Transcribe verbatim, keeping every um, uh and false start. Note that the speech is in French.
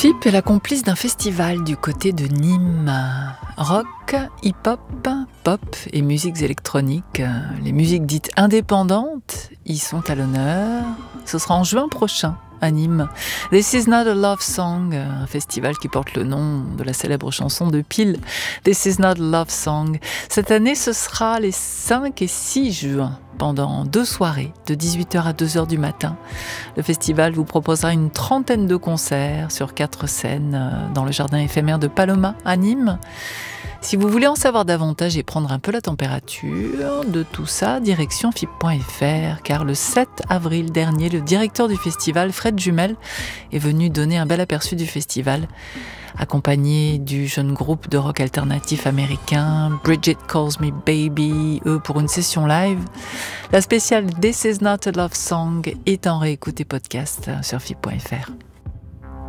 F I P est la complice d'un festival du côté de Nîmes. Rock, hip-hop, pop et musiques électroniques, les musiques dites indépendantes, y sont à l'honneur. Ce sera en juin prochain à Nîmes. This is not a love song, un festival qui porte le nom de la célèbre chanson de Peel. This is not a love song. Cette année, ce sera les cinq et six juin, pendant deux soirées, de dix-huit heures à deux heures du matin. Le festival vous proposera une trentaine de concerts sur quatre scènes dans le jardin éphémère de Paloma à Nîmes. Si vous voulez en savoir davantage et prendre un peu la température de tout ça, direction F I P point F R, car le sept avril dernier, le directeur du festival, Fred Jumel, est venu donner un bel aperçu du festival, accompagné du jeune groupe de rock alternatif américain Bridget Calls Me Baby, eux pour une session live. La spéciale This is not a love song est en réécoute et podcast sur F I P point F R.